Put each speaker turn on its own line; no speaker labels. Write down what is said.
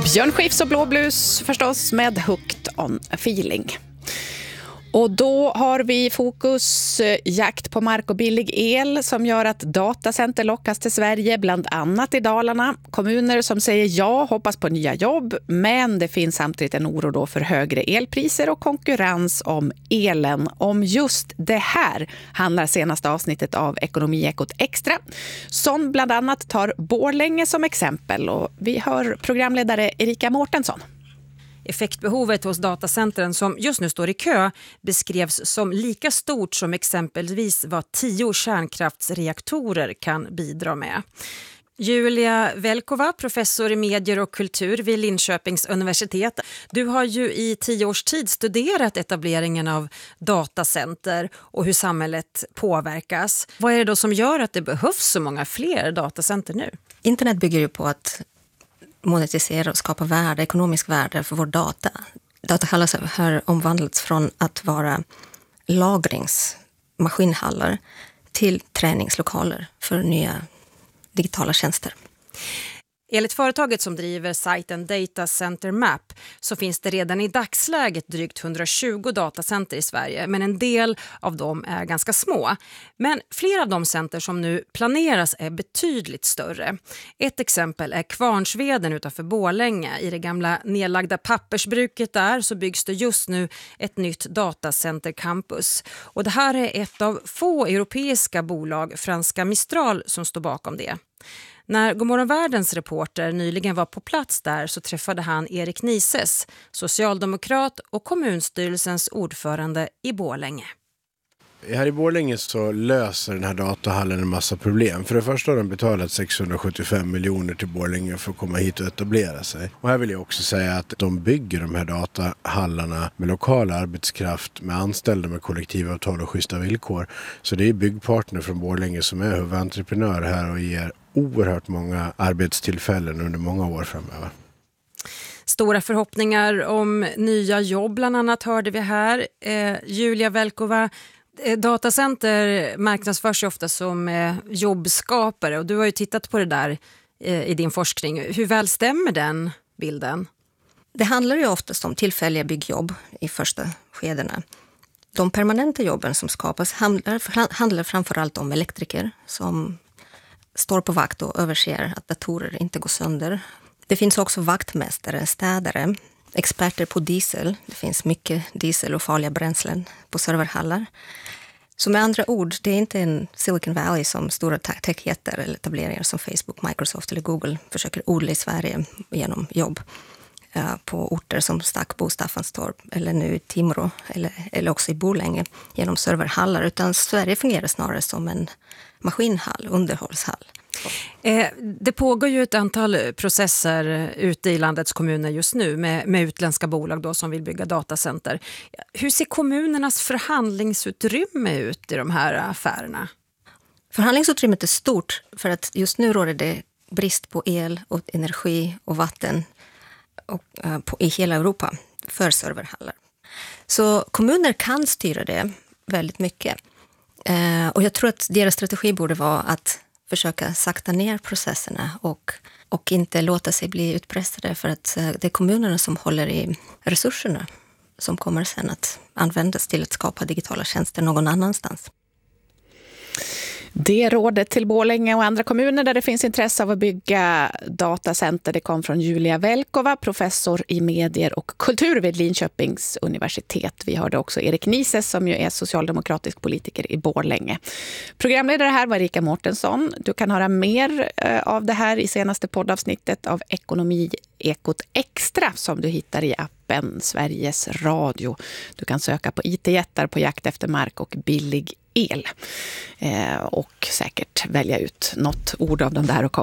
Björn Skifs och Blå Blues förstås med Hooked on a Feeling. Och då har vi fokus jakt på mark och billig el som gör att datacenter lockas till Sverige, bland annat i Dalarna. Kommuner som säger ja hoppas på nya jobb, men det finns samtidigt en oro då för högre elpriser och konkurrens om elen. Om just det här handlar senaste avsnittet av Ekonomiekot Extra, som bland annat tar Borlänge som exempel. Och vi hör programledare Erika Mårtensson.
Effektbehovet hos datacentren som just nu står i kö beskrevs som lika stort som exempelvis vad 10 kärnkraftsreaktorer kan bidra med. Julia Velkova, professor i medier och kultur vid Linköpings universitet. Du har ju i 10 års tid studerat etableringen av datacenter och hur samhället påverkas. Vad är det då som gör att det behövs så många fler datacenter nu?
Internet bygger ju på att monetisera och skapa värde, ekonomisk värde för vår data. Data har omvandlats från att vara lagringsmaskinhallar till träningslokaler för nya digitala tjänster.
Enligt företaget som driver sajten Data Center Map så finns det redan i dagsläget drygt 120 datacenter i Sverige, men en del av dem är ganska små. Men flera av de center som nu planeras är betydligt större. Ett exempel är Kvarnsveden utanför Borlänge. I det gamla nedlagda pappersbruket där så byggs det just nu ett nytt datacentercampus. Och det här är ett av få europeiska bolag, franska Mistral, som står bakom det. När Godmorgon Världens reporter nyligen var på plats där så träffade han Erik Nises, socialdemokrat och kommunstyrelsens ordförande i Borlänge.
Här i Borlänge så löser den här datahallen en massa problem. För det första har de betalat 675 miljoner till Borlänge för att komma hit och etablera sig. Och här vill jag också säga att de bygger de här datahallarna med lokal arbetskraft, med anställda med kollektivavtal och schyssta villkor. Så det är byggpartner från Borlänge som är huvudentreprenör här och ger oerhört många arbetstillfällen under många år framöver.
Stora förhoppningar om nya jobb bland annat hörde vi här. Julia Velkova, datacenter marknadsförs ofta som jobbskapare och du har ju tittat på det där i din forskning. Hur väl stämmer den bilden?
Det handlar ju oftast om tillfälliga byggjobb i första skedena. De permanenta jobben som skapas handlar framförallt om elektriker som står på vakt och överser att datorer inte går sönder. Det finns också vaktmästare, städare, experter på diesel. Det finns mycket diesel och farliga bränslen på serverhallar. Så med andra ord, det är inte en Silicon Valley som stora techjättar eller etableringar som Facebook, Microsoft eller Google försöker odla i Sverige genom jobb på orter som Stackbo, Staffanstorp eller nu Timrå eller också i Borlänge genom serverhallar. Utan Sverige fungerar snarare som en maskinhall, underhållshall.
Det pågår ju ett antal processer ute i landets kommuner just nu med utländska bolag då som vill bygga datacenter. Hur ser kommunernas förhandlingsutrymme ut i de här affärerna?
Förhandlingsutrymmet är stort för att just nu råder det brist på el och energi och vatten i hela Europa för serverhallar. Så kommuner kan styra det väldigt mycket. Och jag tror att deras strategi borde vara att försöka sakta ner processerna och inte låta sig bli utpressade, för att det är kommunerna som håller i resurserna som kommer sen att användas till att skapa digitala tjänster någon annanstans.
Det rådet till Borlänge och andra kommuner där det finns intresse av att bygga datacenter, det kom från Julia Velkova, professor i medier och kultur vid Linköpings universitet. Vi hörde också Erik Nises som ju är socialdemokratisk politiker i Borlänge. Programledare här var Erika Mårtensson. Du kan höra mer av det här i senaste poddavsnittet av Ekonomiekot Extra som du hittar i appen Sveriges Radio. Du kan söka på IT-jättar på jakt efter mark och billig el och säkert välja ut något ord av de där och